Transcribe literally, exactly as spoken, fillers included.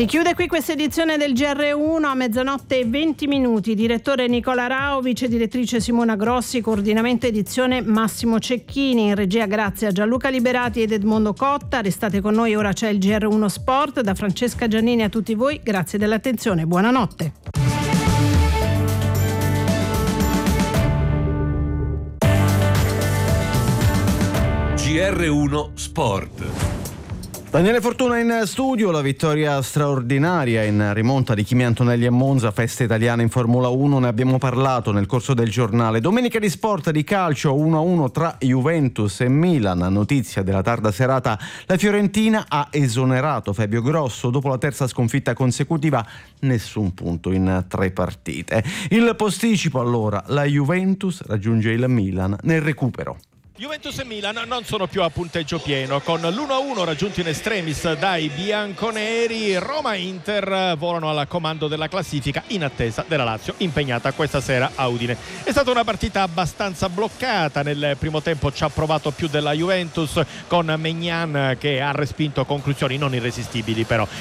Si chiude qui questa edizione del G R uno a mezzanotte e venti minuti. Direttore Nicola Rao, vice direttrice Simona Grossi, coordinamento edizione Massimo Cecchini, in regia grazie a Gianluca Liberati ed Edmondo Cotta. Restate con noi, ora c'è il G R uno Sport. Da Francesca Giannini a tutti voi, grazie dell'attenzione, buonanotte. G R uno Sport. Daniele Fortuna in studio, la vittoria straordinaria in rimonta di Kimi Antonelli a Monza, festa italiana in Formula uno, ne abbiamo parlato nel corso del giornale. Domenica di sport, di calcio, uno a uno tra Juventus e Milan. Notizia della tarda serata, la Fiorentina ha esonerato Fabio Grosso dopo la terza sconfitta consecutiva, nessun punto in tre partite. Il posticipo allora, la Juventus raggiunge il Milan nel recupero. Juventus e Milan non sono più a punteggio pieno, con l'uno a uno raggiunto in extremis dai bianconeri. Roma e Inter volano al comando della classifica in attesa della Lazio impegnata questa sera a Udine. È stata una partita abbastanza bloccata, nel primo tempo ci ha provato più della Juventus, con Maignan che ha respinto conclusioni non irresistibili però.